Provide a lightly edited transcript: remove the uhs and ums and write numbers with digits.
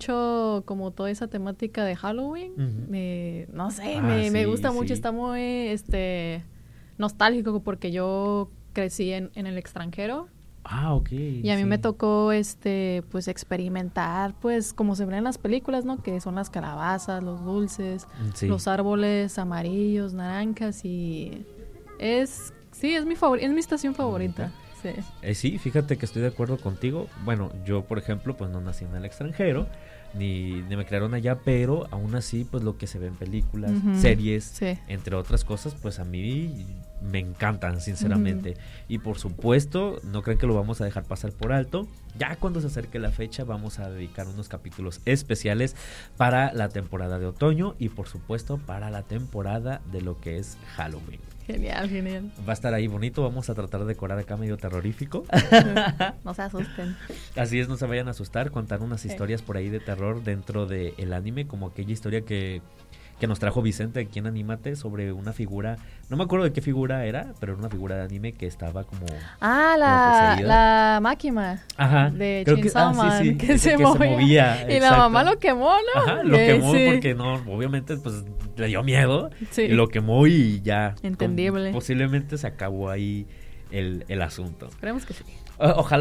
mucho como toda esa temática de Halloween. No sé, me gusta mucho. Está muy nostálgico porque yo crecí en el extranjero. Ok. Y a mí me tocó, pues, experimentar, pues, como se ven en las películas, ¿no? Que son las calabazas, los dulces, los árboles amarillos, naranjas y es mi estación favorita. Sí, fíjate que estoy de acuerdo contigo. Bueno, yo, por ejemplo, pues no nací en el extranjero, ni me criaron allá, pero aún así, pues lo que se ve en películas, series, entre otras cosas, pues a mí me encantan, sinceramente. Y por supuesto, no creen que lo vamos a dejar pasar por alto. Ya cuando se acerque la fecha, vamos a dedicar unos capítulos especiales para la temporada de otoño y por supuesto para la temporada de lo que es Halloween. Genial. Va a estar ahí bonito, vamos a tratar de decorar acá medio terrorífico. No se asusten. Así es, no se vayan a asustar, contar unas historias por ahí de terror dentro del anime, como aquella historia que nos trajo Vicente aquí en Anímate sobre una figura, no me acuerdo de qué figura era, pero era una figura de anime que estaba como la máquina de Chainsaw Man, que se movía. Y la mamá lo quemó, ¿no? Lo quemó porque no, obviamente pues le dio miedo y lo quemó y ya. Entendible. Posiblemente se acabó ahí el asunto. Esperemos que sí. Ojalá